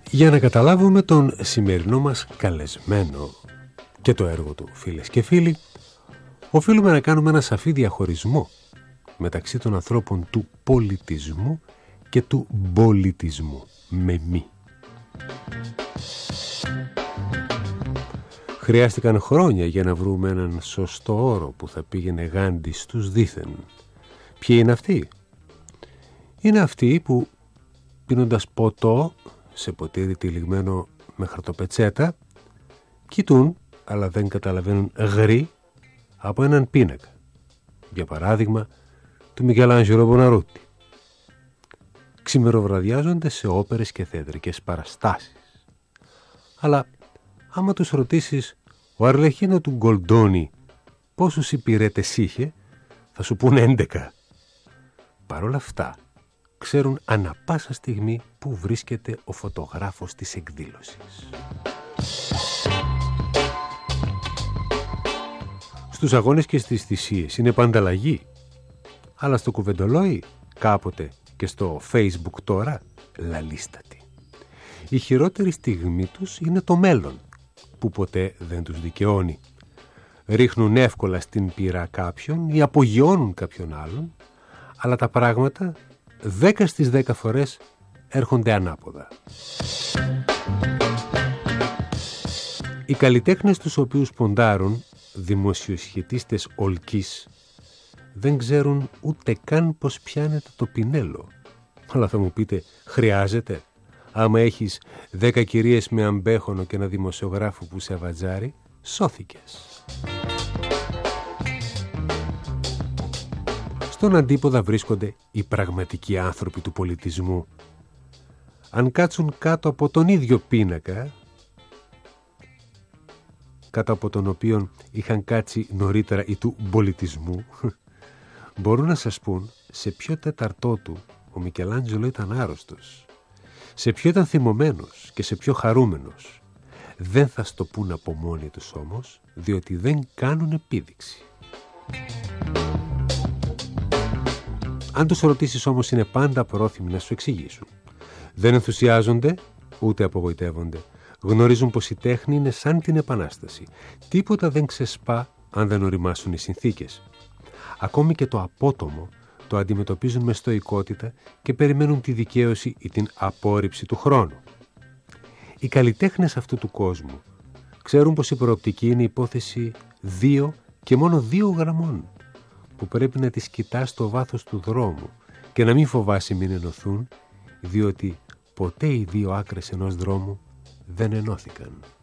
Για να καταλάβουμε τον σημερινό μας καλεσμένο και το έργο του, φίλες και φίλοι, οφείλουμε να κάνουμε ένα σαφή διαχωρισμό μεταξύ των ανθρώπων του πολιτισμού και του πολιτισμού, με μη. Χρειάστηκαν χρόνια για να βρούμε έναν σωστό όρο που θα πήγαινε γάντι στους δήθεν. Ποιοι είναι αυτοί? Είναι αυτοί που, πίνοντας ποτό σε ποτήρι τυλιγμένο με χαρτοπετσέτα, κοιτούν, αλλά δεν καταλαβαίνουν γρι από έναν πίνακα. Για παράδειγμα, του Μικελάντζελο Μποναρούτι. Ξημεροβραδιάζονται σε όπερες και θεατρικές παραστάσεις. Αλλά άμα τους ρωτήσεις ο Αρλεχίνο του Γκολντόνι πόσους υπηρέτες είχε, θα σου πούνε 11. Παρ' όλα αυτά, ξέρουν ανα πάσα στιγμή που βρίσκεται ο φωτογράφος της εκδήλωσης. Στους αγώνες και στις θυσίες είναι πάντα αλλαγή, αλλά στο κουβεντολόι κάποτε και στο Facebook τώρα λαλίστατη. Η χειρότερη στιγμή τους είναι το μέλλον, που ποτέ δεν τους δικαιώνει. Ρίχνουν εύκολα στην πύρα κάποιον ή απογειώνουν κάποιον άλλον, αλλά τα πράγματα 10 στις 10 φορές έρχονται ανάποδα. Οι καλλιτέχνες τους οποίους ποντάρουν, δημοσιοσχετίστες ολκής, δεν ξέρουν ούτε καν πως πιάνεται το πινέλο. Αλλά θα μου πείτε, χρειάζεται? Άμα έχεις 10 κυρίες με αμπέχονο και ένα δημοσιογράφο που σε βατζάρει, σώθηκες. Στον αντίποδα βρίσκονται οι πραγματικοί άνθρωποι του πολιτισμού. Αν κάτσουν κάτω από τον ίδιο πίνακα, κάτω από τον οποίο είχαν κάτσει νωρίτερα οι του πολιτισμού, μπορούν να σας πούν σε ποιο τέταρτό του ο Μικελάντζελο ήταν άρρωστος, σε ποιο ήταν θυμωμένος και σε ποιο χαρούμενος. Δεν θα στο πούν από μόνοι τους όμως, διότι δεν κάνουν επίδειξη. Αν τους ρωτήσεις όμως, είναι πάντα πρόθυμοι να σου εξηγήσουν. Δεν ενθουσιάζονται, ούτε απογοητεύονται. Γνωρίζουν πως η τέχνη είναι σαν την Επανάσταση. Τίποτα δεν ξεσπά αν δεν οριμάσουν οι συνθήκες. Ακόμη και το απότομο το αντιμετωπίζουν με στοικότητα και περιμένουν τη δικαίωση ή την απόρριψη του χρόνου. Οι καλλιτέχνες αυτού του κόσμου ξέρουν πως η προοπτική είναι υπόθεση 2 και μόνο 2 γραμμών, που πρέπει να τις κοιτάς στο βάθος του δρόμου και να μην φοβάσαι μην ενωθούν, διότι ποτέ οι 2 άκρες ενός δρόμου δεν ενώθηκαν.